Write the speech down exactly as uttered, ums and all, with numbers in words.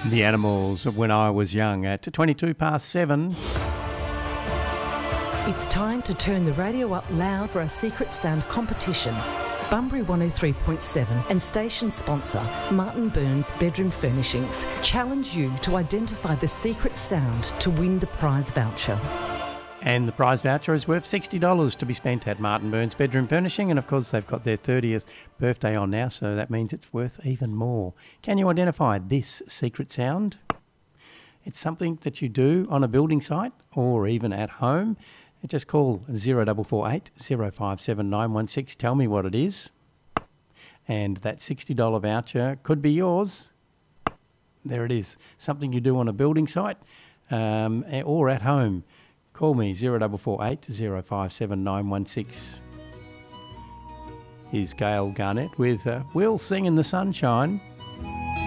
The Animals of When I Was Young at twenty-two past seven. It's time to turn the radio up loud for our Secret Sound competition. Bunbury one oh three point seven and station sponsor Martin Burns Bedroom Furnishings challenge you to identify the secret sound to win the prize voucher. And the prize voucher is worth sixty dollars to be spent at Martin Burns Bedroom Furnishing. And of course, they've got their thirtieth birthday on now, so that means it's worth even more. Can you identify this secret sound? It's something that you do on a building site or even at home. Just call zero four four eight, zero five seven nine one six. Tell me what it is. And that sixty dollars voucher could be yours. There it is. Something you do on a building site um, or at home. Call me zero four four eight, zero five seven nine one six. Here's Gail Garnett with uh, We'll Sing in the Sunshine.